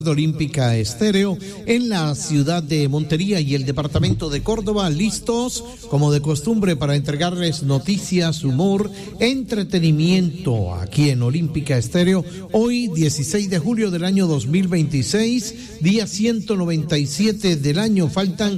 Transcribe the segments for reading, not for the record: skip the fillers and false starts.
Olímpica Estéreo en la ciudad de Montería y el departamento de Córdoba, listos como de costumbre para entregarles noticias, humor, entretenimiento aquí en Olímpica Estéreo. Hoy 16 de julio del año 2026, día 197 del año, faltan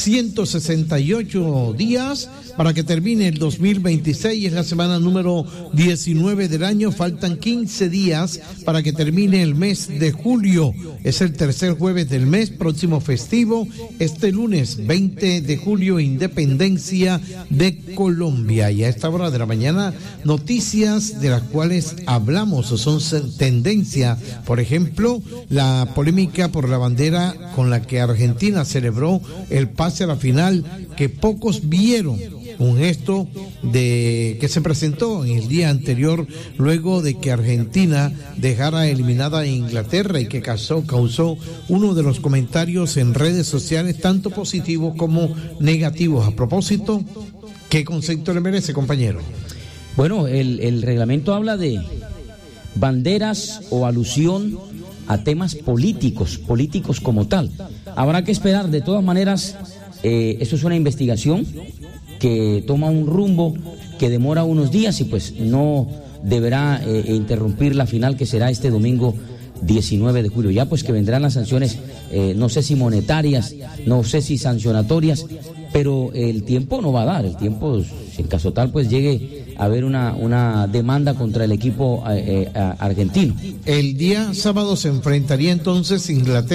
168 días para que termine el 2026, es la semana número 19 del año, faltan 15 días para que termine el mes de julio. Es el tercer jueves del mes, próximo festivo, este lunes 20 de julio, Independencia de Colombia. Y a esta hora de la mañana, noticias de las cuales hablamos o son tendencia. Por ejemplo, la polémica por la bandera con la que Argentina celebró el pase a la final, que pocos vieron. Un gesto que se presentó en el día anterior luego de que Argentina dejara eliminada a Inglaterra y que causó uno de los comentarios en redes sociales, tanto positivos como negativos. A propósito, ¿qué concepto le merece, compañero? Bueno, el reglamento habla de banderas o alusión a temas políticos como tal. Habrá que esperar, de todas maneras, eso es una investigación que toma un rumbo que demora unos días y pues no deberá interrumpir la final, que será este domingo 19 de julio. Ya pues que vendrán las sanciones, no sé si monetarias, no sé si sancionatorias, pero el tiempo no va a dar. El tiempo, si en caso tal pues llegue a haber una demanda contra el equipo argentino. El día sábado se enfrentaría entonces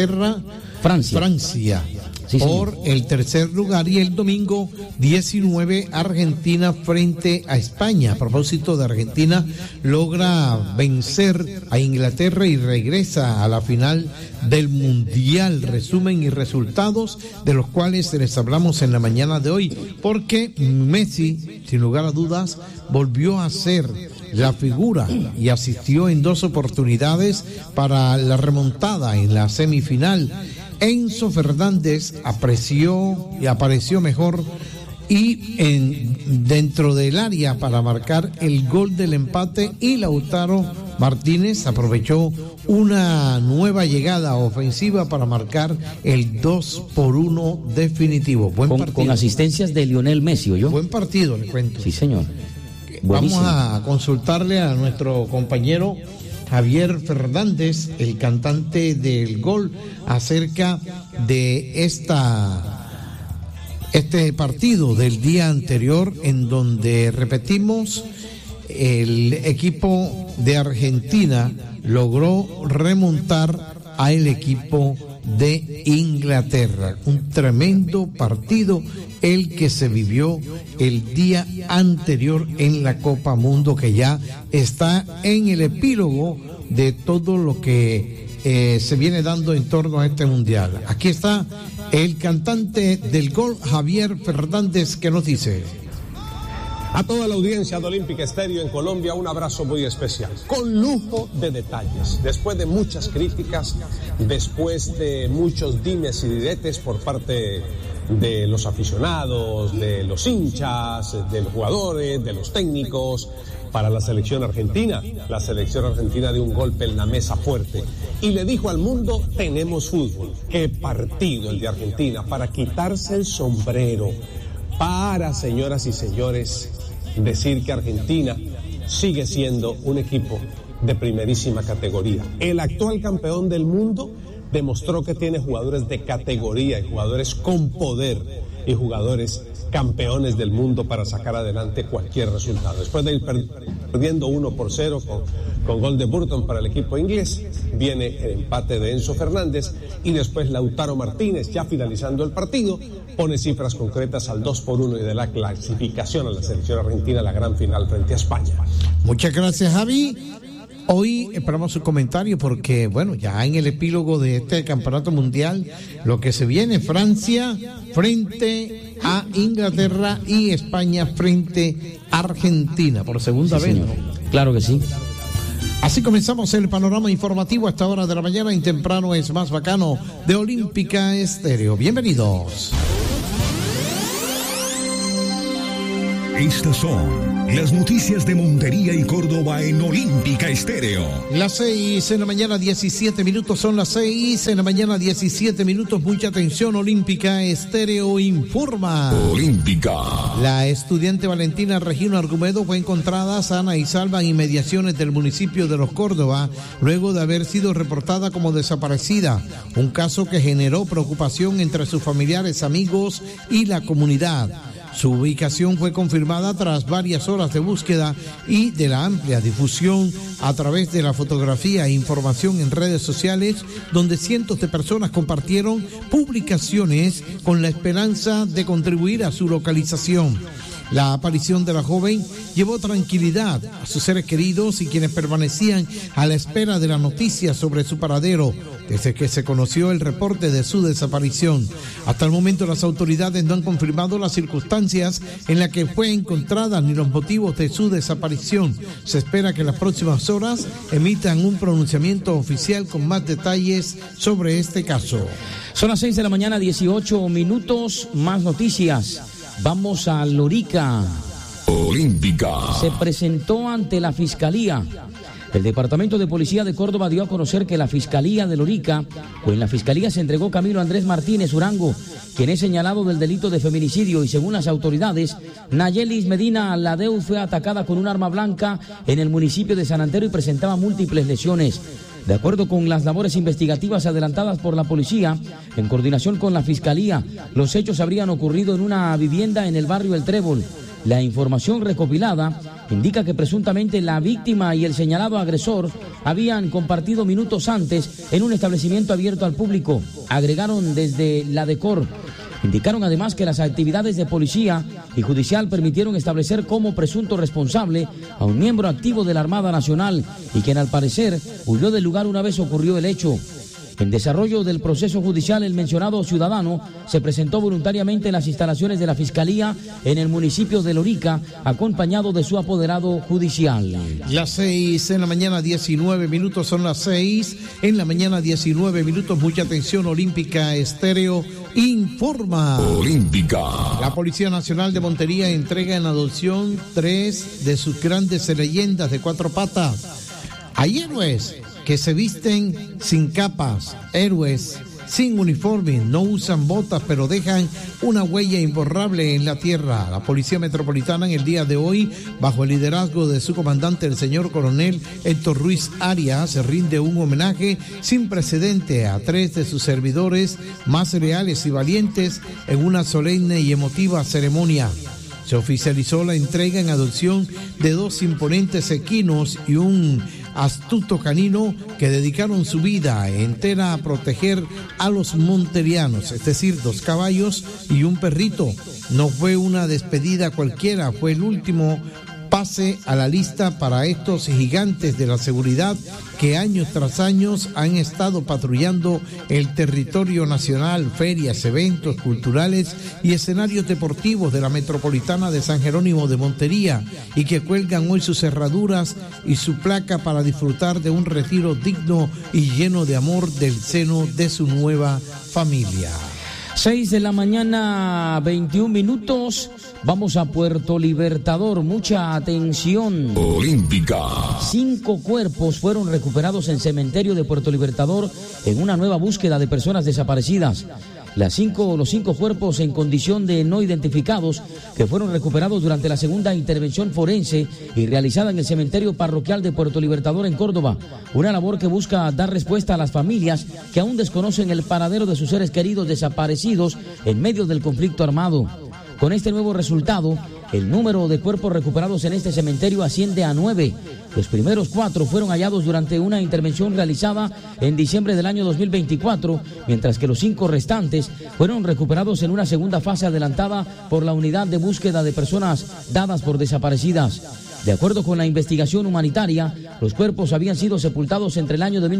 Francia. Sí, por el tercer lugar, y el domingo 19 Argentina frente a España. A propósito de Argentina, logra vencer a Inglaterra y regresa a la final del Mundial. Resumen y resultados de los cuales les hablamos en la mañana de hoy, porque Messi, sin lugar a dudas, volvió a ser la figura y asistió en 2 oportunidades para la remontada en la semifinal. Enzo Fernández apareció mejor y dentro del área para marcar el gol del empate, y Lautaro Martínez aprovechó una nueva llegada ofensiva para marcar el 2-1 definitivo. Buen partido. Con asistencias de Lionel Messi, ¿oyó? Buen partido, le cuento. Sí, señor. Buenísimo. Vamos a consultarle a nuestro compañero Javier Fernández, el cantante del gol, acerca de este partido del día anterior, en donde, repetimos, el equipo de Argentina logró remontar al equipo de Inglaterra. Un tremendo partido el que se vivió el día anterior en la Copa Mundo, que ya está en el epílogo de todo lo que se viene dando en torno a este mundial. Aquí está el cantante del gol, Javier Fernández, que nos dice: a toda la audiencia de Olímpica Estéreo en Colombia, un abrazo muy especial, con lujo de detalles. Después de muchas críticas, después de muchos dimes y diretes por parte de los aficionados, de los hinchas, de los jugadores, de los técnicos, para la selección argentina dio un golpe en la mesa fuerte y le dijo al mundo: tenemos fútbol. Qué partido el de Argentina, para quitarse el sombrero, para, señoras y señores, decir que Argentina sigue siendo un equipo de primerísima categoría. El actual campeón del mundo demostró que tiene jugadores de categoría y jugadores con poder y jugadores campeones del mundo para sacar adelante cualquier resultado. Después de ir perdiendo 1-0 con gol de Burton para el equipo inglés, viene el empate de Enzo Fernández, y después Lautaro Martínez, ya finalizando el partido, pone cifras concretas al 2-1 y de la clasificación a la selección argentina a la gran final frente a España. Muchas gracias, Javi. Hoy esperamos su comentario porque, bueno, ya en el epílogo de este campeonato mundial, lo que se viene: Francia frente a Inglaterra y España frente a Argentina por segunda vez. Señor. Claro que sí. Así comenzamos el panorama informativo a esta hora de la mañana. En Temprano es Más Bacano de Olímpica Estéreo. Bienvenidos. Estas son Las noticias de Montería y Córdoba en Olímpica Estéreo. Las 6 en la mañana, 17 minutos, son las 6 en la mañana, 17 minutos. Mucha atención, Olímpica Estéreo informa. Olímpica. La estudiante Valentina Regino Argumedo fue encontrada sana y salva en inmediaciones del municipio de Los Córdoba, luego de haber sido reportada como desaparecida. Un caso que generó preocupación entre sus familiares, amigos y la comunidad. Su ubicación fue confirmada tras varias horas de búsqueda y de la amplia difusión a través de la fotografía e información en redes sociales, donde cientos de personas compartieron publicaciones con la esperanza de contribuir a su localización. La aparición de la joven llevó tranquilidad a sus seres queridos y quienes permanecían a la espera de la noticia sobre su paradero desde que se conoció el reporte de su desaparición. Hasta el momento las autoridades no han confirmado las circunstancias en las que fue encontrada ni los motivos de su desaparición. Se espera que en las próximas horas emitan un pronunciamiento oficial con más detalles sobre este caso. Son las 6 de la mañana, 18 minutos, más noticias. Vamos a Lorica. Olímpica. Se presentó ante la Fiscalía. El Departamento de Policía de Córdoba dio a conocer que la Fiscalía de Lorica, o en la Fiscalía se entregó Camilo Andrés Martínez Urango, quien es señalado del delito de feminicidio, y según las autoridades, Nayelis Medina Ladeu fue atacada con un arma blanca en el municipio de San Antero y presentaba múltiples lesiones. De acuerdo con las labores investigativas adelantadas por la policía, en coordinación con la Fiscalía, los hechos habrían ocurrido en una vivienda en el barrio El Trébol. La información recopilada indica que presuntamente la víctima y el señalado agresor habían compartido minutos antes en un establecimiento abierto al público. Agregaron desde la DECOR. Indicaron además que las actividades de policía y judicial permitieron establecer como presunto responsable a un miembro activo de la Armada Nacional y quien al parecer huyó del lugar una vez ocurrió el hecho. En desarrollo del proceso judicial, el mencionado ciudadano se presentó voluntariamente en las instalaciones de la Fiscalía en el municipio de Lorica, acompañado de su apoderado judicial. Las 6 en la mañana, 19 minutos, son las 6 en la mañana, 19 minutos. Mucha atención, Olímpica Estéreo informa. Olímpica. La Policía Nacional de Montería entrega en adopción 3 de sus grandes leyendas de 4 patas. Hay héroes que se visten sin capas, héroes sin uniforme, no usan botas, pero dejan una huella imborrable en la tierra. La Policía Metropolitana en el día de hoy, bajo el liderazgo de su comandante, el señor coronel Héctor Ruiz Arias, se rinde un homenaje sin precedente a 3 de sus servidores más leales y valientes en una solemne y emotiva ceremonia. Se oficializó la entrega en adopción de 2 imponentes equinos y un astuto canino que dedicaron su vida entera a proteger a los monterianos, es decir, 2 caballos y un perrito. No fue una despedida cualquiera, fue el último pase a la lista para estos gigantes de la seguridad que años tras años han estado patrullando el territorio nacional, ferias, eventos culturales y escenarios deportivos de la metropolitana de San Jerónimo de Montería, y que cuelgan hoy sus cerraduras y su placa para disfrutar de un retiro digno y lleno de amor del seno de su nueva familia. 6 de la mañana, 21 minutos. Vamos a Puerto Libertador. Mucha atención. Olímpica. 5 cuerpos fueron recuperados en cementerio de Puerto Libertador en una nueva búsqueda de personas desaparecidas. Los 5 cuerpos en condición de no identificados que fueron recuperados durante la segunda intervención forense y realizada en el cementerio parroquial de Puerto Libertador en Córdoba. Una labor que busca dar respuesta a las familias que aún desconocen el paradero de sus seres queridos desaparecidos en medio del conflicto armado. Con este nuevo resultado, el número de cuerpos recuperados en este cementerio asciende a 9. Los primeros 4 fueron hallados durante una intervención realizada en diciembre del año 2024, mientras que los 5 restantes fueron recuperados en una segunda fase adelantada por la unidad de búsqueda de personas dadas por desaparecidas. De acuerdo con la investigación humanitaria, los cuerpos habían sido sepultados entre el año de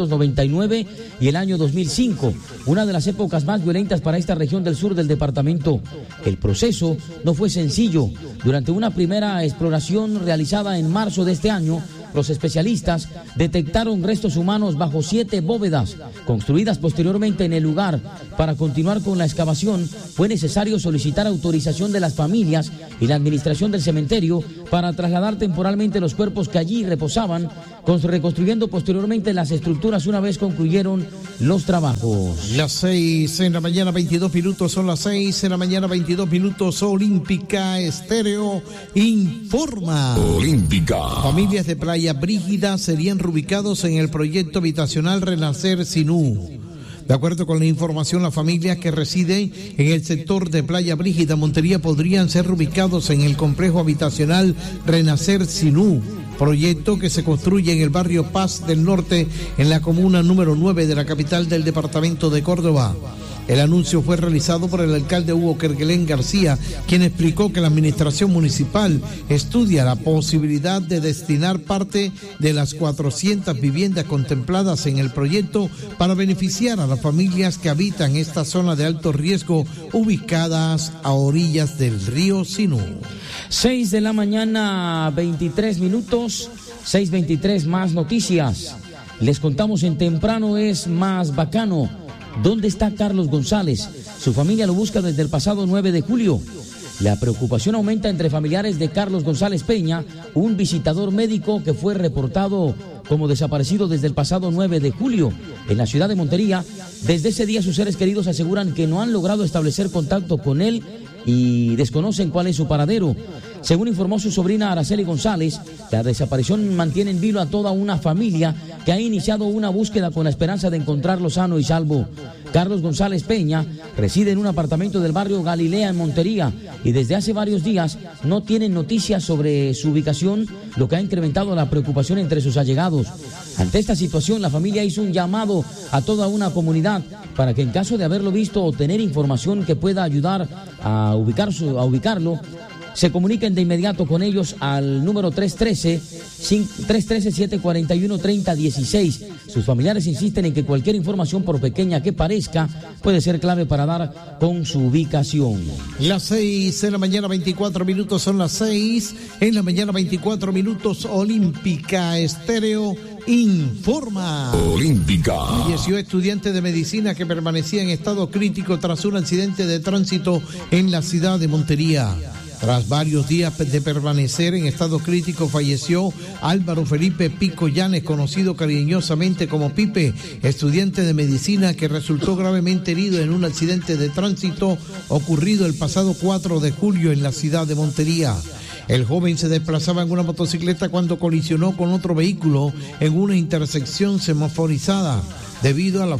1999 y el año 2005, una de las épocas más violentas para esta región del sur del departamento. El proceso no fue sencillo. Durante una primera exploración realizada en marzo de este año, los especialistas detectaron restos humanos bajo 7 bóvedas construidas posteriormente en el lugar. Para continuar con la excavación fue necesario solicitar autorización de las familias y la administración del cementerio para trasladar temporalmente los cuerpos que allí reposaban, reconstruyendo posteriormente las estructuras una vez concluyeron los trabajos. Las 6 de la mañana, 22 minutos, son las 6 de la mañana, 22 minutos. Olímpica Estéreo informa. Olímpica. Familias de Playa Brígida serían reubicados en el proyecto habitacional Renacer Sinú. De acuerdo con la información, las familias que residen en el sector de Playa Brígida, Montería, podrían ser reubicados en el complejo habitacional Renacer Sinú, proyecto que se construye en el barrio Paz del Norte, en la comuna número 9 de la capital del departamento de Córdoba. El anuncio fue realizado por el alcalde Hugo Kerguelén García, quien explicó que la administración municipal estudia la posibilidad de destinar parte de las 400 viviendas contempladas en el proyecto para beneficiar a las familias que habitan esta zona de alto riesgo ubicadas a orillas del río Sinú. 6 de la mañana, 23 minutos, 6:23, más noticias. Les contamos en Temprano es más bacano. ¿Dónde está Carlos González? Su familia lo busca desde el pasado 9 de julio. La preocupación aumenta entre familiares de Carlos González Peña, un visitador médico que fue reportado como desaparecido desde el pasado 9 de julio en la ciudad de Montería. Desde ese día sus seres queridos aseguran que no han logrado establecer contacto con él y desconocen cuál es su paradero. Según informó su sobrina Araceli González, la desaparición mantiene en vilo a toda una familia que ha iniciado una búsqueda con la esperanza de encontrarlo sano y salvo. Carlos González Peña reside en un apartamento del barrio Galilea en Montería y desde hace varios días no tienen noticias sobre su ubicación, lo que ha incrementado la preocupación entre sus allegados. Ante esta situación, la familia hizo un llamado a toda una comunidad para que en caso de haberlo visto o tener información que pueda ayudar a ubicarlo, se comuniquen de inmediato con ellos al número 313-741-3016. Sus familiares insisten en que cualquier información, por pequeña que parezca, puede ser clave para dar con su ubicación. Las 6 de la mañana, 24 minutos, son las 6 en la mañana, 24 minutos. Olímpica Estéreo informa. Olímpica. Falleció estudiante de medicina que permanecía en estado crítico tras un accidente de tránsito en la ciudad de Montería. Tras varios días de permanecer en estado crítico, falleció Álvaro Felipe Pico Llanes, conocido cariñosamente como Pipe, estudiante de medicina que resultó gravemente herido en un accidente de tránsito ocurrido el pasado 4 de julio en la ciudad de Montería. El joven se desplazaba en una motocicleta cuando colisionó con otro vehículo en una intersección semaforizada. Debido a el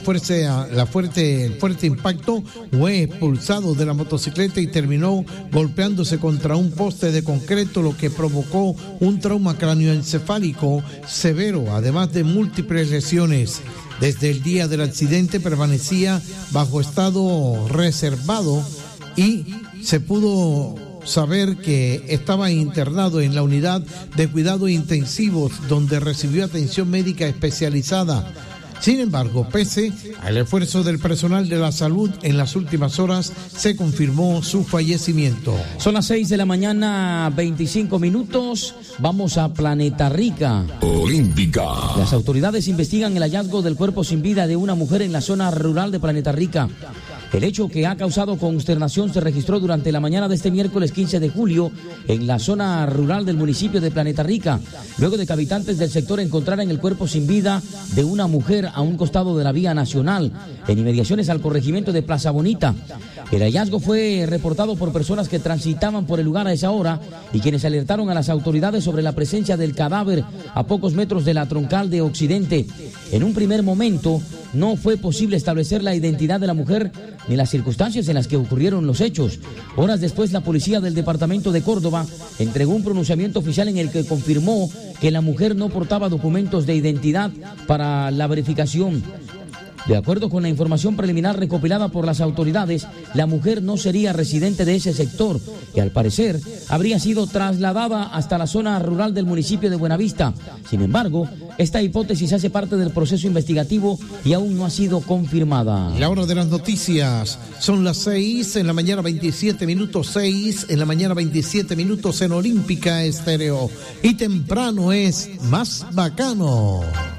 fuerte impacto, fue expulsado de la motocicleta y terminó golpeándose contra un poste de concreto, lo que provocó un trauma cráneoencefálico severo, además de múltiples lesiones. Desde el día del accidente permanecía bajo estado reservado y se pudo saber que estaba internado en la unidad de cuidados intensivos, donde recibió atención médica especializada. Sin embargo, pese al esfuerzo del personal de la salud, en las últimas horas se confirmó su fallecimiento. Son las 6 de la mañana, 25 minutos. Vamos a Planeta Rica. Olímpica. Las autoridades investigan el hallazgo del cuerpo sin vida de una mujer en la zona rural de Planeta Rica. El hecho, que ha causado consternación, se registró durante la mañana de este miércoles 15 de julio en la zona rural del municipio de Planeta Rica, luego de que habitantes del sector encontraran el cuerpo sin vida de una mujer a un costado de la vía nacional, en inmediaciones al corregimiento de Plaza Bonita. El hallazgo fue reportado por personas que transitaban por el lugar a esa hora y quienes alertaron a las autoridades sobre la presencia del cadáver a pocos metros de la troncal de Occidente. En un primer momento no fue posible establecer la identidad de la mujer ni las circunstancias en las que ocurrieron los hechos. Horas después, la policía del departamento de Córdoba entregó un pronunciamiento oficial en el que confirmó que la mujer no portaba documentos de identidad para la verificación. De acuerdo con la información preliminar recopilada por las autoridades, la mujer no sería residente de ese sector y al parecer habría sido trasladada hasta la zona rural del municipio de Buenavista. Sin embargo, esta hipótesis hace parte del proceso investigativo y aún no ha sido confirmada. La hora de las noticias son las 6 en la mañana 27 minutos, 6 en la mañana 27 minutos en Olímpica Estéreo. Y temprano es más bacano.